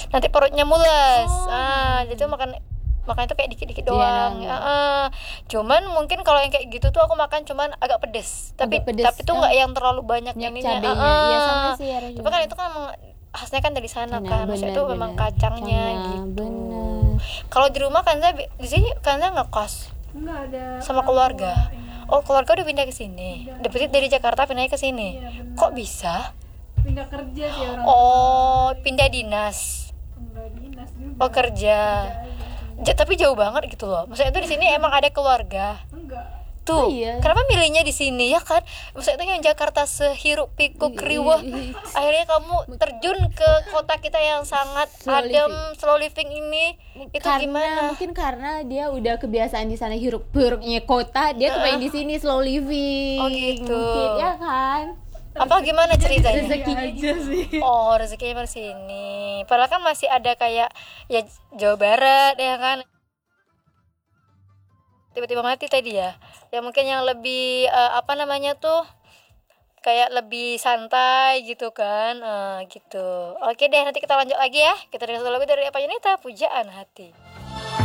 nanti perutnya mules. Jadi tuh makan itu kayak dikit-dikit doang. Cuman mungkin kalau yang kayak gitu tuh aku makan cuman agak pedes. Tapi tuh nggak yang terlalu banyak ininya. Cabenya. Iya sama sih ya. Tapi kan itu kan emang khasnya kan dari sana kan. Maksudnya itu memang kacangnya gitu. Kalau di rumah Kanza di sini Kanza ngekos. Enggak ada. Sama keluarga. Oh, keluarga udah pindah ke sini. Berarti dari Jakarta pindah ke sini. Iya, Kok bisa? Pindah kerja sih orang. Oh, pindah dinas. Enggak dinas juga. Oh, kerja. Tapi jauh banget gitu loh. Maksudnya itu di sini emang ada keluarga. Enggak. Tuh, kenapa milihnya di sini ya kan? Maksudnya itu yang Jakarta sehirup pikuk riwah. Akhirnya kamu terjun ke kota kita yang sangat adem, slow living ini. Itu gimana? Mungkin karena dia udah kebiasaan di sana hirup pikuknya kota, dia kepengen di sini slow living. Oh gitu. Mungkin ya kan? Apa gimana ceritanya? Rezekinya aja sih. Oh, rezekinya di sini. Padahal kan masih ada kayak ya Jawa Barat ya kan. Tiba-tiba mati tadi ya. Ya mungkin yang lebih apa namanya tuh kayak lebih santai gitu kan. Gitu. Oke deh, nanti kita lanjut lagi ya. Kita dengar satu lagu dari Eva Yunita, Pujaan Hati.